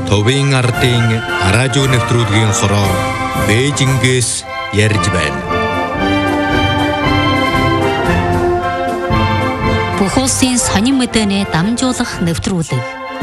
Төвийн ардын радио нэвтрүүлгийн хороо Бээжингээс ярьж байна. Бүх улсын сонин мэдээний дамжуулах нэвтрүүлэг.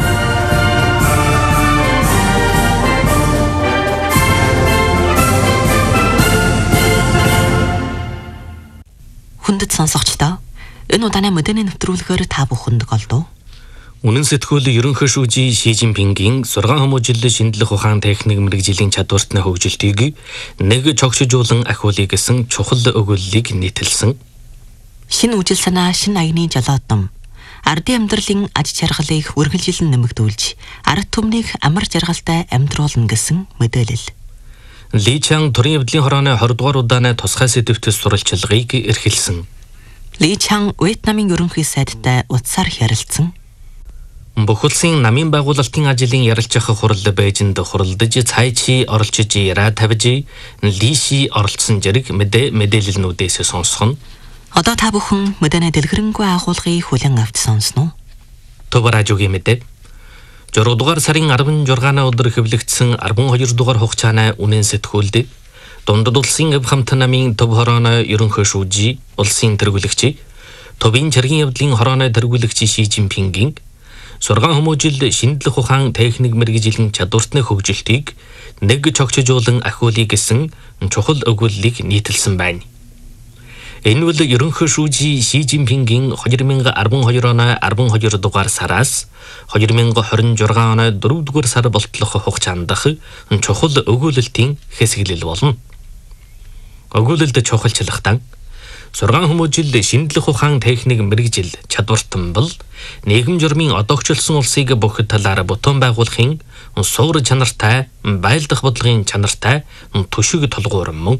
Хүндэт сонсогчдоо энэ удааны мэдээний нэвтрүүлгээр та бүхэнд голдов. Үнэн сэтгүүл ерөнхий шүүжий Ши Жинпингийн 6 хүмүүжил шинжлэх ухаан техник мэрэгжлийн чадвартны хөгжилтийг нэг чогшижуулан ахиулъя гэсэн чухал өгүүллийг нийтэлсэн. Шинэ үжил санаа, шинэ аяны жолоодом ардын амьдралын аж жаргалыг үргэлжилэн нэмэгдүүлж, ард түмнийг амар жаргалтай амьдруулна гэсэн мэдээлэл. Ли Чан төрийн явдлын хорооны 20 дугаар удааны тусгай сэдвтес сурвалжлагыг эрхэлсэн. Ли Чан Вьетнамын ерөнхий сайдтай утсаар ярилцсан. Бүх улсын намын байгуулалтын ажлын ярилцах хурал Бээжинд хуралдаж цайчи оролцож яриа тавьж Ли Ши оролцсон зэрэг мэдээлэлнүүдээс сонсгоно. Одоо та бүхэн мэдээний дэлгэрэнгүй агуулгыг хүлээн авч сонсноо. Төв радиогийн мэдээ. 6 дугаар сарын 16-ны өдөр хэвлэгдсэн 12 дугаар хугацааны үнэн сэтгүүлд Дундад улсын Эв хамт намын төв хорооны ерөнхий шүүжий, улсын тэргүүлэгч, төвийн чиргийн явдлын хорооны тэргүүлэгч Ши Жинпингийн 6 хүмүүжил шинжлэх ухаан техник мэрэгжлийн чадвартны хөгжилтийг нэг чогшижуулан ахиулъя гэсэн чухал өгүүллийг нийтэлсэн байна. Энэ бол ерөнхий шүүжий Ши Жинпингийн 2012 оны 12 дугаар сараас 2026 оны 4 дугаар сар болтлох хугацаанд чухал өгүүлэлтийн хэсэглэл болно. Өгүүлэлд чухалчлахтан 6 хүмүүжил шинжлэх ухаан техник мэрэгжил чадвартан бол нийгэм журмын одоогчлсон улсыг бүх талаар бутуун байгуулахын суур чанартай, байлдах бодлогын чанартай төшиг тулгуур мөн.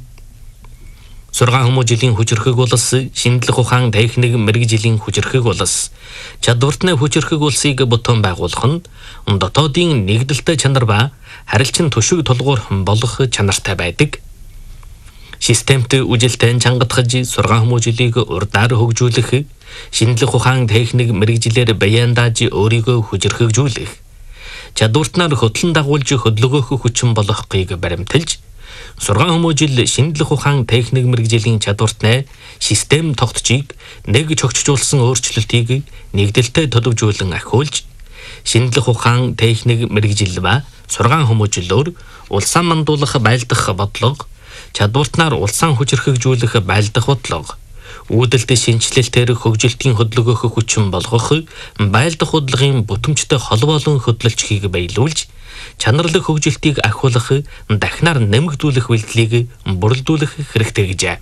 6 хүмүүжлийн хүчирхэг улс шинжлэх ухаан техник мэрэгжлийн хүчирхэг улс чадвартны хүчирхэг улсыг бутуун байгуулах нь дотоодын нэгдэлтэй чанар ба харилцан төшиг тулгуур болох чанартай байдаг. Системт үжилтэн чангатгаж 6 хүмүүжлийг урдаар хөгжүүлэх, шинжлэх ухаан техник мэрэгжлээр баяндааж өөрийгөө хүчирхэгжүүлэх, чадвартнаар хөтлөн дагуулж хөдөлгөөх хүчин болохыг баримталж 6 хүмүүжил шинжлэх ухаан техник мэрэгжлийн чадвартны систем тогтцыг нэг чогшижуулсан өөрчлөлтийг нэгдэлтэй төлөвжүүлэн ахиулж, шинжлэх ухаан техник мэрэгжил ба 6 хүмүүжлөөр улсаа мандуулах байлдах бодлого, чадвартнаар улсаа хүчирхэгжүүлэх байлдах бодлого, үүдэлт шинжилэлтээр хөгжилтийн хөдөлгөөх хүчин болгох байлдах бодлогын бүтэмжтэй холбоолон хөдөлгөлтийг баялуулж, чанарлаг хөгжилтийг ахиулах, дахинаар нэмэгдүүлэх үйлдэлийг бүрэлдүүлэх хэрэгтэй гэжээ.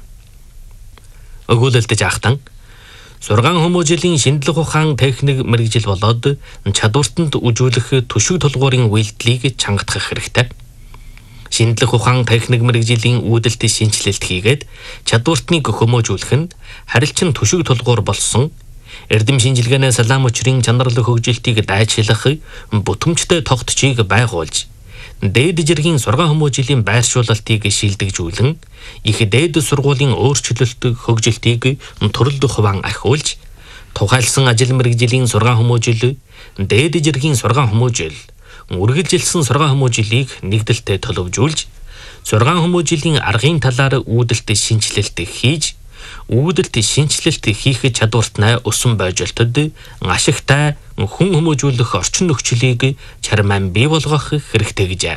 Өгүүлэлт жаахтан 6 хүмүүжлийн шинжлэх ухаан техник мэрэгжил болоод чадвартанд үжүүлэх төшиг тулгуурын үйлдэлийг чангатгах хэрэгтэй. Шинжлэх ухаан техник мэрэгжлийн үүдэлт шинжилэлт хийгээд чадвартныг хүмүүжүүлэх нь харилцан төшиг тулгуур болсон эрдэм шинжилгээний салаам өчрийн чанарлаг хөгжилтийг дайчлах бүтэмжтэй тогтцыг байгуулж, дээд жиргийн 6 хүмүүжлийн байршуулалтыг шилдэгжүүлэн их дээд сургуулийн өөрчлөлт хөгжилтийг төрөлд хуван ахиулж, тухайлсан ажил мэрэгжлийн 6 хүмүүжил, дээд жиргийн 6 хүмүүжил, үргэлжилсэн 6 хүмүүжлийг нэгдэлтэй төлөвжүүлж, 6 хүмүүжлийн аргын талаар үүдэлт шинжилэлт хийж, үүдэлт шинжилэлт хийх чадвартнаа өсөн бойжолтод ашигтай хүн хүмүүжүүлэх орчин нөхцөлийг чармаан бий болгох хэрэгтэй гэжээ.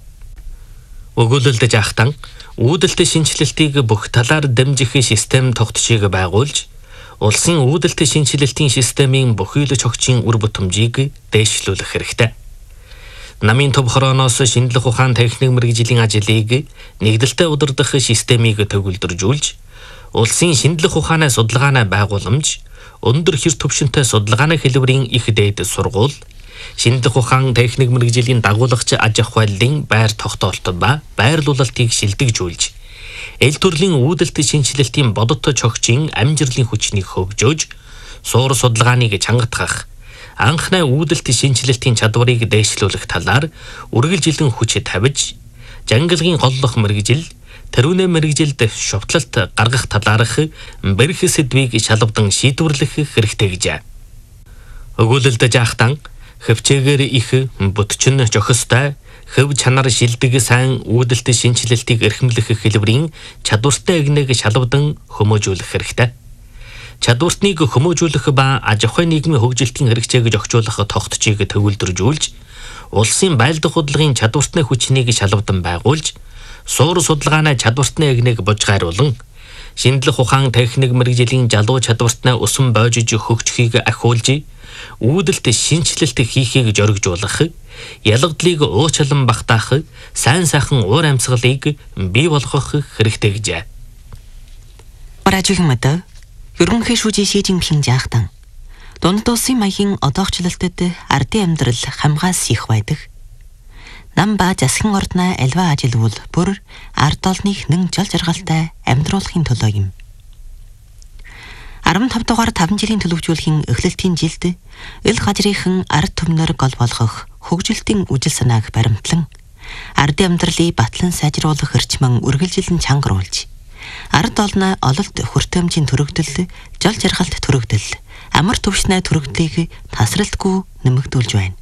Өгүүлэлт жаахтан үүдэлт шинжилэлтийг бүх талаар дэмжих систем тогтцыг байгуулж, улсын үүдэлт шинжилэлтийн системийн бүхий л чогчийн үр бүтэмжийг дээшлүүлэх хэрэгтэй. Намын төв хорооноос шинжлэх ухаан техник мэрэгжлийн ажлыг нэгдэлтэй удирдах системийг төгөлдржүүлж, улсын шинжлэх ухааны судалгааны байгууламж, өндөр хэр түвшинтэй судалгааны хэлбэрийн их дээд сургууль, шинжлэх ухаан техник мэрэгжлийн дагуулагч аж ахуйлын байр тогтоолт ба байрлуулалтыг шилдэгжүүлж, эл төрлийн үүдэлт шинжилэлтийн бодит чогчийн амжилтын хүчнийг хөгжөөж, суур судалгааныг чангатгах, анхны үүдэлт шинжилэлтийн чадварыг дээшлүүлэх талаар үргэлжилэн хүч тавьж, жангалгын голлох мэрэгжил, тэрүүнэ мэрэгжилд шувтлалт гаргах талаарх бэрх сэдвийг шалгавдан шийдвэрлэх хэрэгтэй гэжээ. Өгүүлэлт жаахтан хөвчээгээр их бүтчин жохистой хөв чанар шилдэг сайн үүдэлт шинжилэлтийг эрхэмлэх хэлбэрийн чадвартай эгнийг шалвдан хүмүүжүүлэх хэрэгтэй. Чадвартныг хүмүүжүүлэх ба аж ахуйн нийгмийн хөгжилтийн хэрэгцээг зохицуулах тогтцыг төвлөржүүлж, улсын байлдах худлын чадвартны хүчнийг шалвдан байгуулж, суур судалгааны чадвартны эгнийг бужгааруулан, шинжлэх ухаан техник мэргэжлийн залуу чадвартнаа усан боожиж хөгжихийг ахиулж, үүдэлт шинжилэлт хийхийг зоригжуулах, ялгдлыг уучлан багтаах, сайн сайхан уур амьсгалыг бий болгох хэрэгтэй гэжээ. Радиогийн мэдээ ерөнхий шүүжийн Ши Жинпин жаахтан дунд улсын маягийн одоогчлолтод ардын амьдрал хамгаас их байдаг. Нам ба засгийн ордноо альва ажилвал бүр ард олныг нэн жол жаргалтай амьдруулахын төлөө юм. 15 дугаар 5 жилийн төлөвлөлийн эхлэлтийн жилд ил газрынхан ард түмнэр гол болгох хөгжилтийн үжил санааг баримтлан ардын амьдралыг батлан сайжруулах эрчмэн үргэлжилэн чангаруулж ард олноо ололт хүртээмжийн төрөгдөл, жол жаргалт төрөгдөл, амар төвшнээ төрөгдлийг тасралтгүй нэмэгдүүлж байна.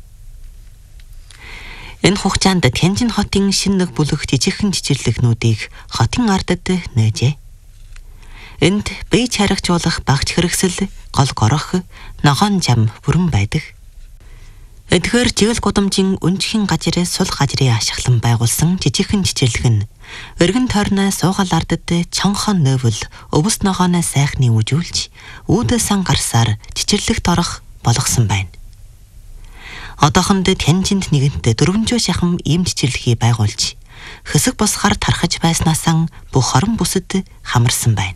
Энэ хугацаанд Тянжин хотын шинэ нэг бүлэг жижигхэн жижирлэгнүүдийг хотын ардад нээжээ. Энд бие чарагчуулах багч хэрэгсэл, гол горох, ногоон зам бүрэн байдаг. Эдгээр жигэл гудамжийн өнжихийн газрын сул газрын ашиглан байгуулсан жижигхэн жижирлэг нь өргөн тойрноо суугал ардад чонхон нөвөл өвс ногооноо сайхны үжүүлж үүдээсэн гарсаар жижирлэгт орох болгосон байна. Одоохонд Тянжинд нэгэнт 400 шахам ийм жижирлэхийг байгуулж хэсэг босхоор тархаж байснаасаа бүх хорон бүсэд хамарсан байна.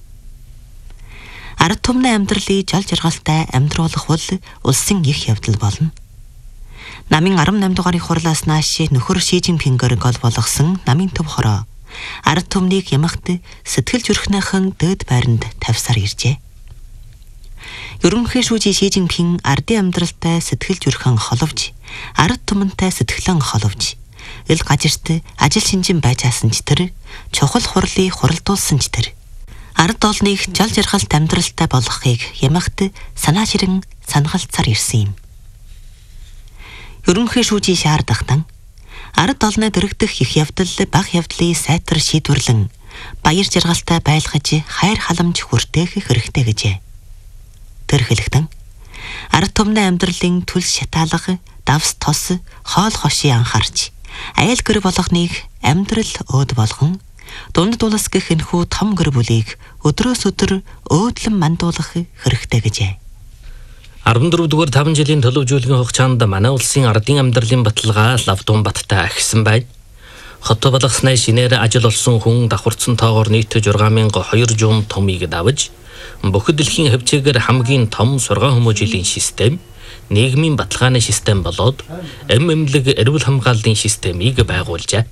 Ард түмний амьдралыг жол жаргалтай амьдруулах бол улсын их явдал болно. Намын 18 дугаарын хурлаас нааш нөхөр Ши Жинпингээр гол болгосон намын төв хороо ард түмнийг ямагт сэтгэл зүрхнийхэн дээд байранд тавьсаар иржээ. Ерөнхий шүүжийн Ши Жинпин ардын амьдралтай сэтгэл зүрхэн холовж, ард түмэнтэй сэтгэлэн холовж, ил газарт ажил шинжин байж асан ч тэр чухал хурлыг хуралдуулсан ч тэр ард олныг жол жаргалт амьдралтай болгохыг ямагт санаа ширэн санагалцаар ирсэн юм. Ерөнхий шүүжийн шаардлагатан ард олноо дэрэгдэх их явдал бага явдлыг сайтар шийдвэрлэн баяр жаргалтай байлгаж хайр халамж хүртээх хэрэгтэй гэжээ. Тэр хэлэхдээ ард түмний амьдралын түлс шатаалга, давс тос, хоол хошийг анхаарч айл гэр болгоныг амьдрал өөд болгон дунд дулас гэх энхүү том гэр бүлийг өдрөөс өдөр өөдлөн мандуулах хэрэгтэй гэжээ. 14 дугаар 5 жилийн төлөвлөлийн хугацаанд манай улсын ардын амьдралын баталгаа лавдун баттай ахисан байна. Хот болгосноо шинээр ажил олсон хүн давхарцсан тоогоор нийт 6200 томыг давж, бүхэл дэлхийн хөвчээгээр хамгийн том сургаан хүмүүжлийн систем, нийгмийн баталгааны систем болоод эмэмлэг эрүүл хамгааллын системийг байгуулжээ.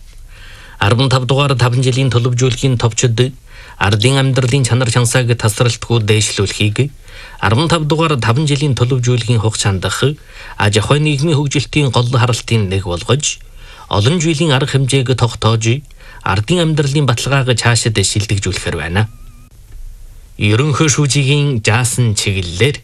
15 дугаар 5 жилийн төлөвлөлийн товчид ардын амьдралын чанар чансааг тасралтгүй дээшлүүлэхийг 15 дугаар 5 жилийн төлөвлөлийн хугацаанд аж ахуйн нийгмийн хөгжилтийн гол харалтын нэг болгож, олон жилийн арга хэмжээг тогтоож, ардын амьдралын баталгааг цаашид шилдэгжүүлэхээр байна. Ерөнхий шүүжийн жаасан чиглэлээр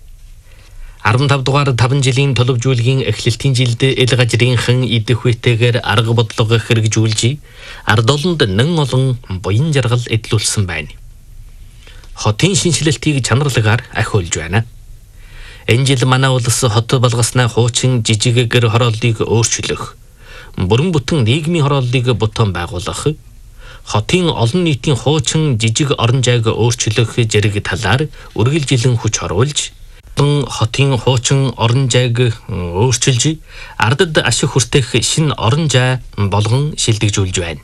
15 дугаар 5 жилийн төлөвлөлийн эхлэлтийн жилд ил газрынхан идэх үетэйгээр арга бодлого хэрэгжүүлж, ард олонд нэн олон буян жаргал эдлүүлсэн байна. Хотын шинжилэлтийг чанарлагаар ахиулж байна. Энэ жил манай улс хот болгосноо хуучин жижиг гэр хорооллыг өөрчлөх, бүрэн бүтэн нийгмийн хорооллыг бутуун байгуулах, хотын олон нийтийн хуучин жижиг орон зайг өөрчлөх зэрэг талаар үргэлжилэн хүч оруулж, хотын хуучин орон зайг өөрчилж, ардад ашиг хүртэх шинэ орон зай болгон шилдэгжүүлж байна.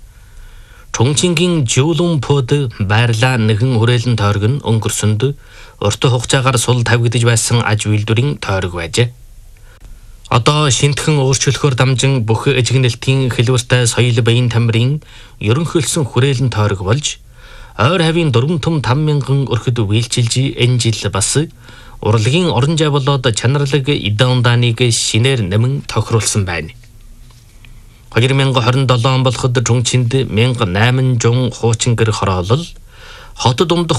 Чонгчингийн Жуулунпод байрлаа нэгэн хүрээлэн тойрог нь өнгөрсөнд урт хугацаагаар сул тавигдж байсан аж үйлдвэрийн тойрог байжээ. Одоо шинтхэн өөрчлөхөөр дамжин бүх эжигнэлтийн хэлбэртэй соёл баян тамирын ерөнхийлсөн хүрээлэн тойрог болж, ойр хавийн 4 том 5,000 өрхөд үйлчилж энэ жил бас урлагийн орон зай болоод чанарлаг эдэн ундааныг шинээр нэмэн тохируулсан байна. 2027 он болоход Чонгчинд 1800 хуучин гэр хороолол, хотод умдах